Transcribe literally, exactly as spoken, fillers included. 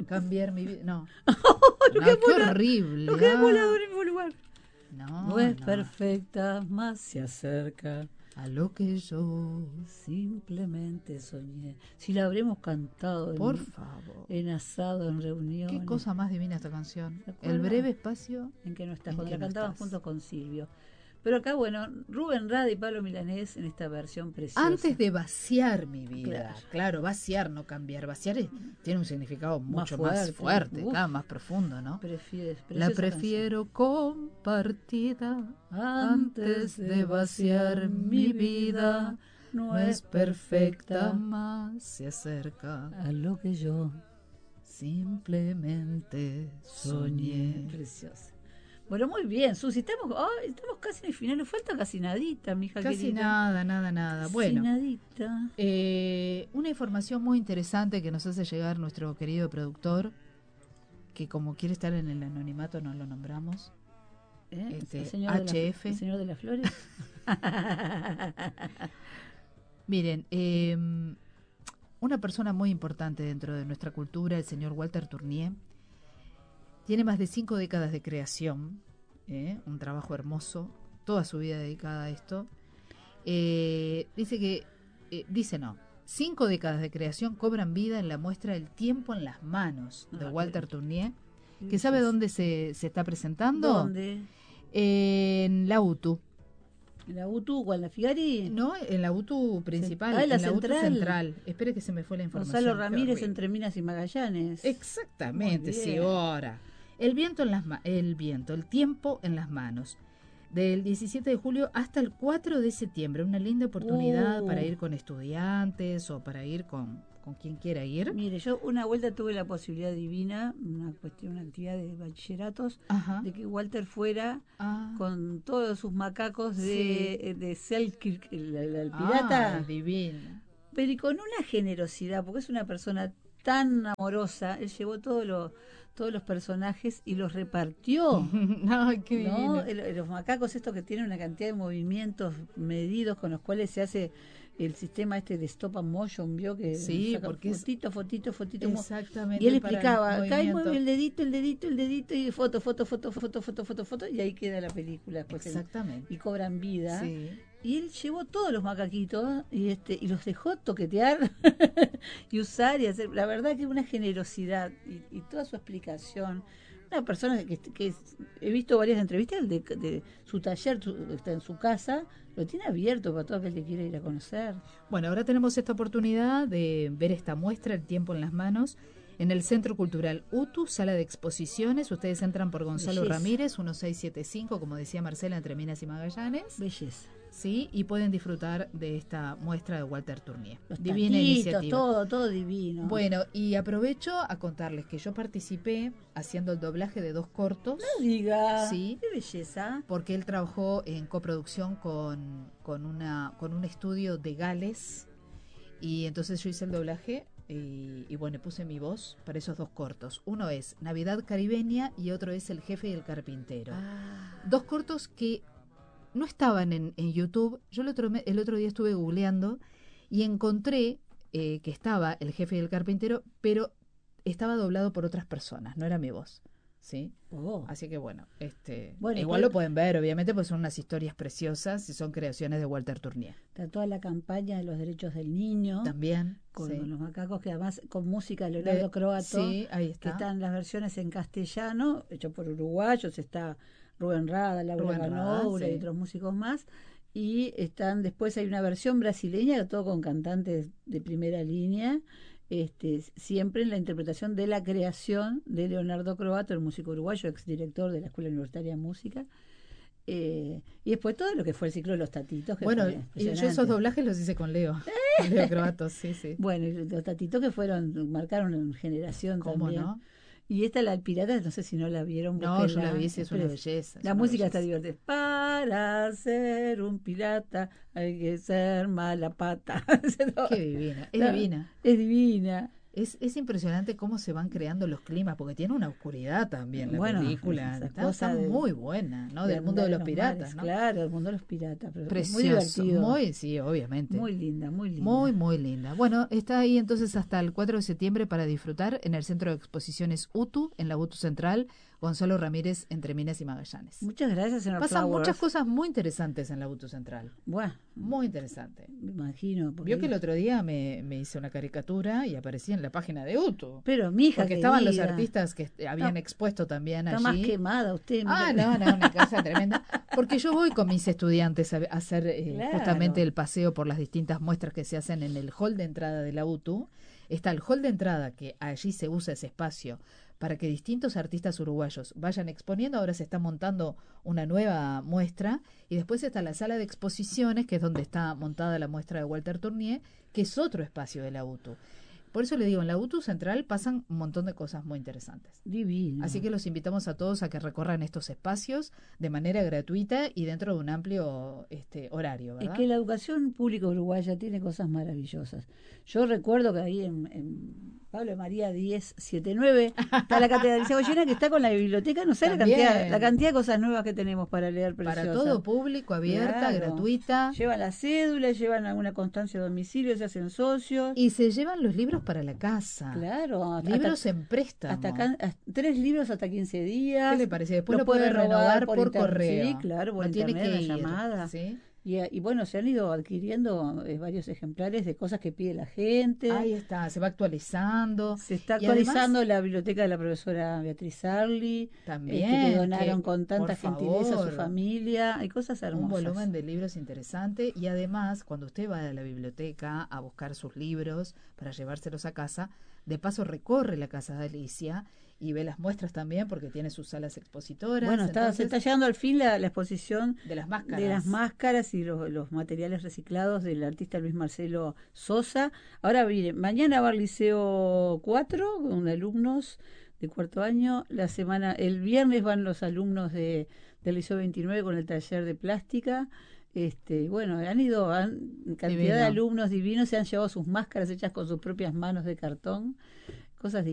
cambiar mi vida. No, no, no queda qué volador, horrible. no queda ah. volador en el mismo lugar. No, No es no. perfecta, más se acerca. A lo que yo, Simplemente soñé. Si la habremos cantado por en, favor. en asado, en reuniones. Qué cosa más divina esta canción. ¿Se acuerda? El breve espacio En que no estás, en cuando que la no cantaban estás. juntos con Silvio. Pero acá, bueno, Rubén Rada y Pablo Milanés en esta versión preciosa. Antes de vaciar mi vida. Claro. Claro, vaciar, no cambiar. Vaciar es- tiene un significado mucho más fuerte, fuerte, uf. claro, más profundo, ¿no? Prefieres, La preciosa prefiero compartida Antes de vaciar mi vida, no es perfecta, más se acerca. a lo que yo Simplemente soñé. Preciosa. Bueno, muy bien, Susi, estamos, oh, estamos casi en el final, nos falta casi nadita, mi hija Casi querida. nada, nada, nada. Casi Bueno, nadita. eh, una información muy interesante que nos hace llegar nuestro querido productor, que como quiere estar en el anonimato no lo nombramos. ¿Eh? Este, ¿El señor H de la- F. el señor de las flores. Miren, eh, una persona muy importante dentro de nuestra cultura, el señor Walter Tournier, tiene más de cinco décadas de creación, ¿eh? Un trabajo hermoso, toda su vida dedicada a esto. Eh, dice que, eh, dice no, cinco décadas de creación cobran vida en la muestra El tiempo en las manos de Ah, Walter qué- Tournier, qué que sabe belleza. dónde se, se está presentando. ¿Dónde? En la U T U. ¿En la U T U o en la Figari? No, en la U T U principal, Ah, en la en la U T U central. central. Espere que se me fue la información. Gonzalo Qué Ramírez horrible. entre Minas y Magallanes. Exactamente, Muy sí, bien. ahora. El viento en las ma- el viento, el tiempo en las manos. Del diecisiete de julio hasta el cuatro de septiembre, una linda oportunidad Uh. para ir con estudiantes o para ir con, con quien quiera ir. Mire, yo una vuelta tuve la posibilidad divina, una cuestión, una actividad de bachilleratos, Ajá. de que Walter fuera Ah. con todos sus macacos Sí. de, de Selkirk, el, el- el Ah, pirata, divino. pero y con una generosidad, porque es una persona tan amorosa. Él llevó todo lo, todos los personajes y los repartió. Ay, qué ¿No? divino. El- los macacos estos que tienen una cantidad de movimientos medidos con los cuales se hace el sistema este de stop and motion, vio que Sí, saca porque es- fotito, fotito, fotito, mo- Exactamente. y él para el explicaba, acá hay movimiento. mueve el dedito, el dedito, el dedito y foto, foto, foto, foto, foto, foto, foto, y ahí queda la película después en- Exactamente. y cobran vida. Sí. Y él llevó todos los macaquitos y este y los dejó toquetear y usar y hacer. La verdad que una generosidad y, y toda su explicación. Una persona que, que es- he visto varias entrevistas de, de su taller, su- está en su casa, lo tiene abierto para todo aquel que quiera ir a conocer. Bueno, ahora tenemos esta oportunidad de ver esta muestra, El tiempo en las manos, en el Centro Cultural U T U, sala de exposiciones. Ustedes entran por Gonzalo Belleza. Ramírez, dieciséis setenta y cinco, como decía Marcela, entre Minas y Magallanes. Belleza. Sí, y pueden disfrutar de esta muestra de Walter Tournier. Los Divina tatitos, iniciativa. todo, todo divino. Bueno, y aprovecho a contarles que yo participé haciendo el doblaje de dos cortos. No diga. Sí. Qué belleza. Porque él trabajó en coproducción con, con, una, con un estudio de Gales, y entonces yo hice el doblaje y, y bueno, puse mi voz para esos dos cortos. Uno es Navidad Caribeña y otro es El jefe y el carpintero. Ah. Dos cortos que no estaban en, en YouTube. Yo el otro, me- el otro día estuve googleando y encontré eh, que estaba El jefe y el carpintero, pero estaba doblado por otras personas, no era mi voz. ¿Sí? Oh. Así que bueno, este Bueno, igual pero- lo pueden ver, obviamente, pues son unas historias preciosas y son creaciones de Walter Tournier. Está toda la campaña de los derechos del niño. También, Con sí. los macacos, que además con música de Leonardo De- Croato. sí, ahí Que está. están las versiones en castellano, hecho por uruguayos. Está Rubén Rada, Laura Rubén Rada, Ganoura sí. y otros músicos más. Y están después hay una versión brasileña, todo con cantantes de primera línea. Este, siempre en la interpretación de la creación de Leonardo Croato, el músico uruguayo, exdirector de la Escuela Universitaria de Música. Eh, y después todo lo que fue el ciclo de los tatitos. Que Bueno, fue y yo impresionante. esos doblajes los hice con Leo. Con Leo Croato, sí, sí. Bueno, y los tatitos que fueron, marcaron en generación ¿Cómo también. no? Y esta, La Pirata, no sé si no la vieron. No, yo búsquenla. la vi, sí, es una Pero belleza. es La una música está belleza. divertida. Para ser un pirata hay que ser mala pata. Qué divina, es La- divina. Es divina. Es, es impresionante cómo se van creando los climas, porque tiene una oscuridad también la bueno, película. Está, está de, muy buena, ¿no? De Del mundo de los, los piratas, mares, ¿no? Claro, del mundo de los piratas. Pero Precioso, muy divertido. Muy, sí, obviamente. Muy linda, muy linda. Muy, muy linda. Bueno, está ahí entonces hasta el cuatro de septiembre para disfrutar en el Centro de Exposiciones U T U, en la U T U Central, Gonzalo Ramírez, entre Minas y Magallanes. Muchas gracias, señor Pasan Flowers. muchas cosas muy interesantes en la U T U Central. Bueno, muy interesante. Me imagino. Vio que el otro día me, me hice una caricatura y aparecía en la página de U T U. Pero, mija, porque querida, estaban los artistas que habían no, expuesto también está allí. Está más quemada usted. Ah, no, no, una cosa tremenda. Porque yo voy con mis estudiantes a, a hacer eh, claro. justamente el paseo por las distintas muestras que se hacen en el hall de entrada de la U T U. Está el hall de entrada, que allí se usa ese espacio para que distintos artistas uruguayos vayan exponiendo. Ahora se está montando una nueva muestra, y después está la sala de exposiciones, que es donde está montada la muestra de Walter Tournier, que es otro espacio de la U T U. Por eso le digo, en la U T U Central pasan un montón de cosas muy interesantes. Divino. Así que los invitamos a todos a que recorran estos espacios de manera gratuita y dentro de un amplio este, horario, ¿verdad? Es que la educación pública uruguaya tiene cosas maravillosas. Yo recuerdo que ahí en, en Pablo de María diez setenta y nueve está la Catedral de Sagoyena, que está con la biblioteca. No sé la cantidad, la cantidad de cosas nuevas que tenemos para leer. Preciosas. Para todo público, abierta, claro. gratuita. Llevan la cédula, llevan alguna constancia de domicilio, se hacen socios. Y se llevan los libros para la casa. Claro. Libros hasta, en préstamo. Hasta, hasta tres libros hasta quince días. ¿Qué le parece? Después lo, lo puede renovar por, por correo. Sí, claro, por no internet, tiene que ir, llamada. ¿sí? Y, y bueno, se han ido adquiriendo eh, varios ejemplares de cosas que pide la gente. Ahí está, se va actualizando. Se está actualizando además, la biblioteca de la profesora Beatriz Arli. También. Este, que donaron que, con tanta gentileza favor, a su familia. Hay cosas hermosas. Un volumen de libros interesante. Y además, cuando usted va a la biblioteca a buscar sus libros para llevárselos a casa, de paso recorre la Casa de Alicia y ve las muestras también, porque tiene sus salas expositoras. Bueno, está, entonces, se está llegando al fin la, la exposición de las máscaras, de las máscaras y los, los materiales reciclados del artista Luis Marcelo Sosa. Ahora, mire, mañana va al Liceo cuatro con alumnos de cuarto año. La semana, el viernes van los alumnos de del Liceo veintinueve con el taller de plástica. Este, bueno, han ido han, cantidad Divino. de alumnos divinos, se han llevado sus máscaras hechas con sus propias manos de cartón, cosas